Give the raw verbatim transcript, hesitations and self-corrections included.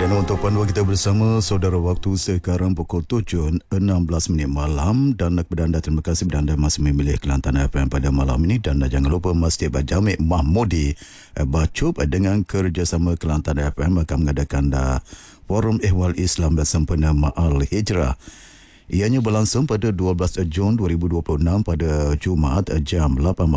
Dan untuk panduan kita bersama, saudara, waktu sekarang pukul tujuh enam belas minit malam. Dan kepada anda, terima kasih kerana anda masih memilih Kelantan F M pada malam ini. Dan jangan lupa Masjid Bajamik Mahmudi Bacup dengan kerjasama Kelantan F M akan mengadakan uh, Forum Ehwal Islam bersempena Ma'al Hijrah. Ianya berlangsung pada dua belas Jun dua ribu dua puluh enam pada Jumaat jam lapan